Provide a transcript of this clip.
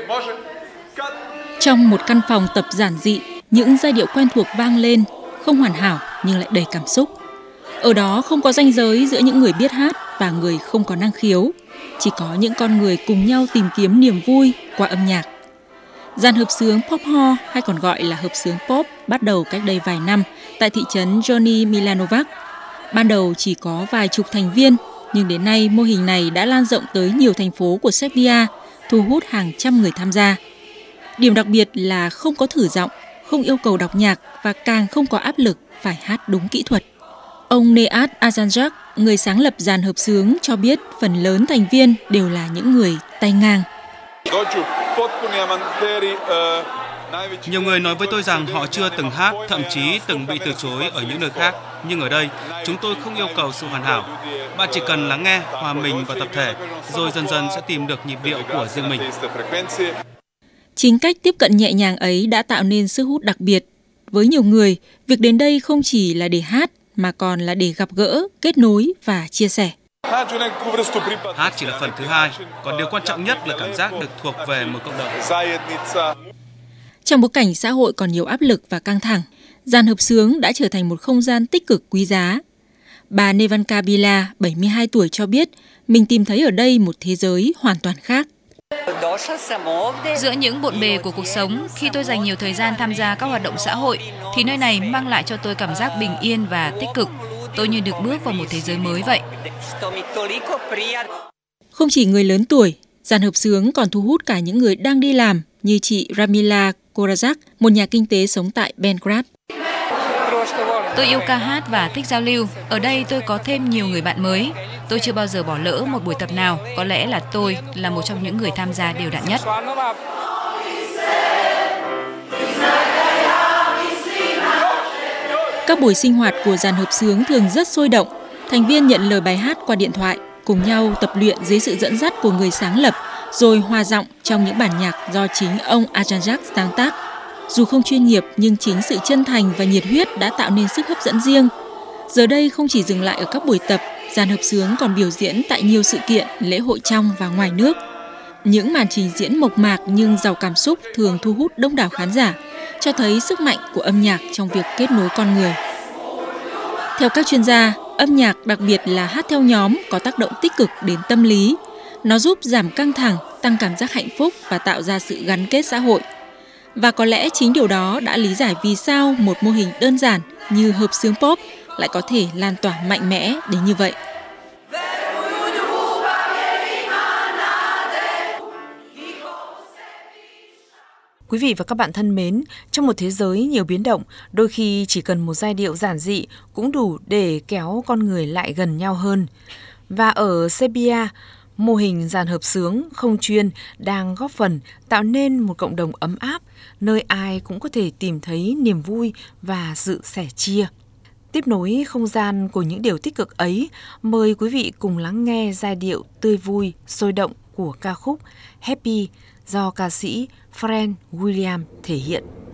Trong một căn phòng tập giản dị, những giai điệu quen thuộc vang lên, không hoàn hảo nhưng lại đầy cảm xúc. Ở đó không có ranh giới giữa những người biết hát và người không có năng khiếu, chỉ có những con người cùng nhau tìm kiếm niềm vui qua âm nhạc. Dàn hợp xướng Pop Hall, hay còn gọi là hợp xướng pop, bắt đầu cách đây vài năm tại thị trấn Johnny Milanovac. Ban đầu chỉ có vài chục thành viên, nhưng đến nay mô hình này đã lan rộng tới nhiều thành phố của Serbia, thu hút hàng trăm người tham gia. Điểm đặc biệt là không có thử giọng, không yêu cầu đọc nhạc và càng không có áp lực phải hát đúng kỹ thuật. Ông Neat Azanjak, người sáng lập dàn hợp xướng, cho biết phần lớn thành viên đều là những người tay ngang. Nhiều người nói với tôi rằng họ chưa từng hát, thậm chí từng bị từ chối ở những nơi khác. Nhưng ở đây, chúng tôi không yêu cầu sự hoàn hảo. Bạn chỉ cần lắng nghe, hòa mình vào tập thể, rồi dần dần sẽ tìm được nhịp điệu của riêng mình. Chính cách tiếp cận nhẹ nhàng ấy đã tạo nên sức hút đặc biệt. Với nhiều người, việc đến đây không chỉ là để hát, mà còn là để gặp gỡ, kết nối và chia sẻ. Hát chỉ là phần thứ hai, còn điều quan trọng nhất là cảm giác được thuộc về một cộng đồng. Trong bối cảnh xã hội còn nhiều áp lực và căng thẳng, dàn hợp xướng đã trở thành một không gian tích cực quý giá. Bà Nevanka Bila, 72 tuổi cho biết mình tìm thấy ở đây một thế giới hoàn toàn khác. Giữa những bộn bề của cuộc sống, khi tôi dành nhiều thời gian tham gia các hoạt động xã hội, thì nơi này mang lại cho tôi cảm giác bình yên và tích cực. Tôi như được bước vào một thế giới mới vậy. Không chỉ người lớn tuổi, dàn hợp xướng còn thu hút cả những người đang đi làm như chị Ramila Korazak, một nhà kinh tế sống tại Belgrade. Tôi yêu ca hát và thích giao lưu. Ở đây tôi có thêm nhiều người bạn mới. Tôi chưa bao giờ bỏ lỡ một buổi tập nào. Có lẽ là tôi là một trong những người tham gia đều đặn nhất. Các buổi sinh hoạt của dàn hợp xướng thường rất sôi động. Thành viên nhận lời bài hát qua điện thoại, cùng nhau tập luyện dưới sự dẫn dắt của người sáng lập, rồi hòa giọng trong những bản nhạc do chính ông Azanjak sáng tác. Dù không chuyên nghiệp nhưng chính sự chân thành và nhiệt huyết đã tạo nên sức hấp dẫn riêng. Giờ đây không chỉ dừng lại ở các buổi tập, dàn hợp xướng còn biểu diễn tại nhiều sự kiện, lễ hội trong và ngoài nước. Những màn trình diễn mộc mạc nhưng giàu cảm xúc thường thu hút đông đảo khán giả, cho thấy sức mạnh của âm nhạc trong việc kết nối con người. Theo các chuyên gia, âm nhạc, đặc biệt là hát theo nhóm, có tác động tích cực đến tâm lý. Nó giúp giảm căng thẳng, tăng cảm giác hạnh phúc và tạo ra sự gắn kết xã hội. Và có lẽ chính điều đó đã lý giải vì sao một mô hình đơn giản như hợp xướng pop lại có thể lan tỏa mạnh mẽ đến như vậy. Quý vị và các bạn thân mến, trong một thế giới nhiều biến động, đôi khi chỉ cần một giai điệu giản dị cũng đủ để kéo con người lại gần nhau hơn. Và ở Serbia, mô hình dàn hợp xướng không chuyên đang góp phần tạo nên một cộng đồng ấm áp, nơi ai cũng có thể tìm thấy niềm vui và sự sẻ chia. Tiếp nối không gian của những điều tích cực ấy, mời quý vị cùng lắng nghe giai điệu tươi vui, sôi động của ca khúc Happy do ca sĩ Pharrell Williams thể hiện.